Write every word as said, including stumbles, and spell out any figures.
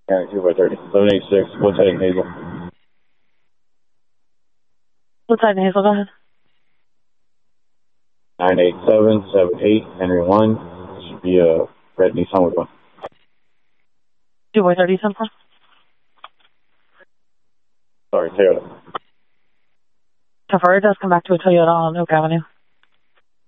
Yeah, two by thirty. seven eighty-six, Woodside and Hazel. Woodside and Hazel, go ahead. nine eight seven seven eight, Henry one. This should be a red Nissan with one. two by thirty, ten four. Sorry, Toyota. ten four, it does come back to a Toyota on Oak Avenue.